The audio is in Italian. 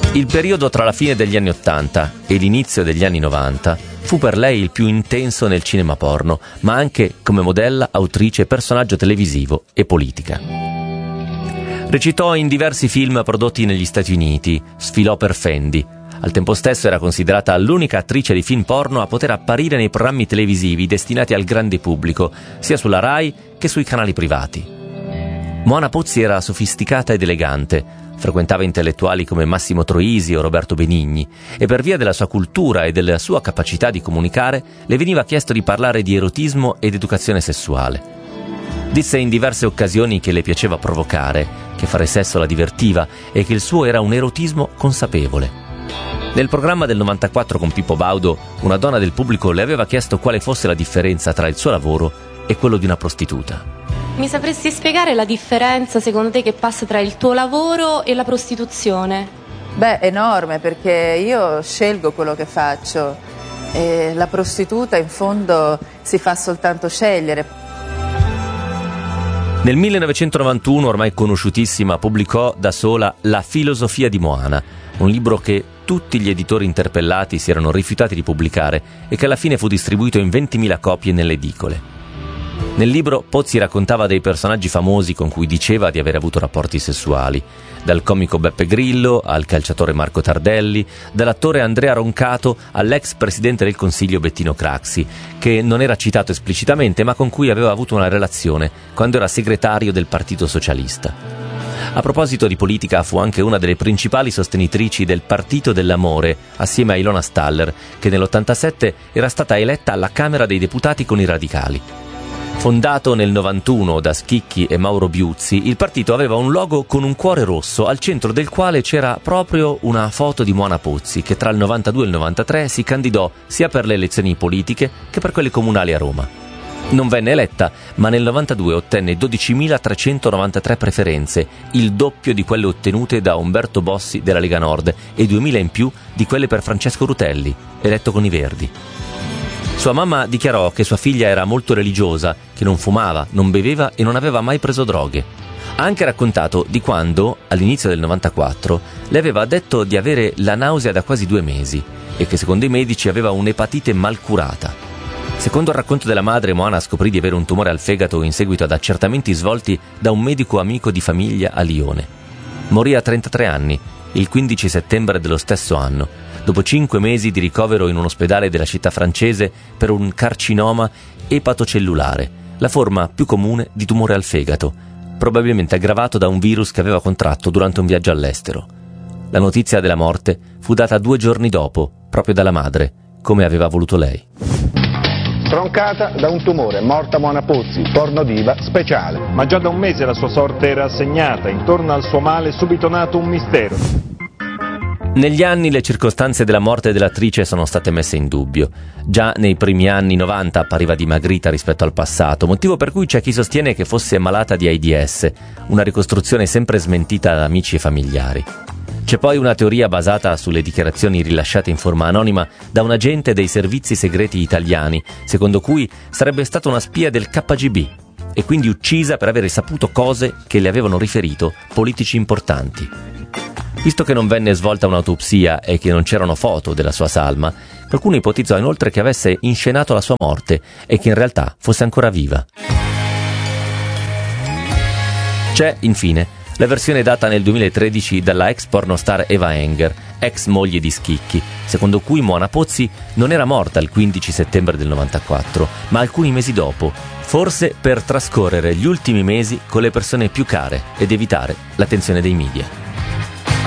Il periodo tra la fine degli anni 80 e l'inizio degli anni 90 fu per lei il più intenso nel cinema porno, ma anche come modella, autrice, personaggio televisivo e politica. Recitò in diversi film prodotti negli Stati Uniti, sfilò per Fendi. Al tempo stesso era considerata l'unica attrice di film porno a poter apparire nei programmi televisivi destinati al grande pubblico, sia sulla Rai che sui canali privati. Moana Pozzi era sofisticata ed elegante, frequentava intellettuali come Massimo Troisi o Roberto Benigni e per via della sua cultura e della sua capacità di comunicare le veniva chiesto di parlare di erotismo ed educazione sessuale. Disse in diverse occasioni che le piaceva provocare, che fare sesso la divertiva e che il suo era un erotismo consapevole. Nel programma del 94 con Pippo Baudo, una donna del pubblico le aveva chiesto quale fosse la differenza tra il suo lavoro e quello di una prostituta. Mi sapresti spiegare la differenza, secondo te, che passa tra il tuo lavoro e la prostituzione? Beh, enorme, perché io scelgo quello che faccio e la prostituta in fondo si fa soltanto scegliere. Nel 1991, ormai conosciutissima, pubblicò da sola La filosofia di Moana, un libro che tutti gli editori interpellati si erano rifiutati di pubblicare e che alla fine fu distribuito in 20.000 copie nelle edicole. Nel libro Pozzi raccontava dei personaggi famosi con cui diceva di aver avuto rapporti sessuali, dal comico Beppe Grillo al calciatore Marco Tardelli, dall'attore Andrea Roncato all'ex presidente del Consiglio Bettino Craxi, che non era citato esplicitamente ma con cui aveva avuto una relazione quando era segretario del Partito Socialista. A proposito di politica, fu anche una delle principali sostenitrici del Partito dell'Amore, assieme a Ilona Staller, che nell'87 era stata eletta alla Camera dei Deputati con i radicali. Fondato nel 91 da Schicchi e Mauro Biuzzi, il partito aveva un logo con un cuore rosso, al centro del quale c'era proprio una foto di Moana Pozzi, che tra il 92 e il 93 si candidò sia per le elezioni politiche che per quelle comunali a Roma. Non venne eletta, ma nel 92 ottenne 12.393 preferenze, il doppio di quelle ottenute da Umberto Bossi della Lega Nord e 2.000 in più di quelle per Francesco Rutelli, eletto con i Verdi. Sua mamma dichiarò che sua figlia era molto religiosa, che non fumava, non beveva e non aveva mai preso droghe. Ha anche raccontato di quando, all'inizio del 94, le aveva detto di avere la nausea da quasi 2 mesi e che secondo i medici aveva un'epatite mal curata. Secondo il racconto della madre, Moana scoprì di avere un tumore al fegato in seguito ad accertamenti svolti da un medico amico di famiglia a Lione. Morì a 33 anni, il 15 settembre dello stesso anno, dopo 5 mesi di ricovero in un ospedale della città francese per un carcinoma epatocellulare, la forma più comune di tumore al fegato, probabilmente aggravato da un virus che aveva contratto durante un viaggio all'estero. La notizia della morte fu data 2 giorni dopo, proprio dalla madre, come aveva voluto lei. Troncata da un tumore, morta Moana Pozzi, pornodiva speciale. Ma già da un mese la sua sorte era assegnata, intorno al suo male è subito nato un mistero. Negli anni le circostanze della morte dell'attrice sono state messe in dubbio. Già nei primi anni 90 appariva dimagrita rispetto al passato, motivo per cui c'è chi sostiene che fosse malata di AIDS, una ricostruzione sempre smentita da amici e familiari. C'è poi una teoria basata sulle dichiarazioni rilasciate in forma anonima da un agente dei servizi segreti italiani, secondo cui sarebbe stata una spia del KGB e quindi uccisa per avere saputo cose che le avevano riferito politici importanti. Visto che non venne svolta un'autopsia e che non c'erano foto della sua salma, qualcuno ipotizzò inoltre che avesse inscenato la sua morte e che in realtà fosse ancora viva. C'è, infine, la versione data nel 2013 dalla ex pornostar Eva Enger, ex moglie di Schicchi, secondo cui Moana Pozzi non era morta il 15 settembre del 94, ma alcuni mesi dopo, forse per trascorrere gli ultimi mesi con le persone più care ed evitare l'attenzione dei media.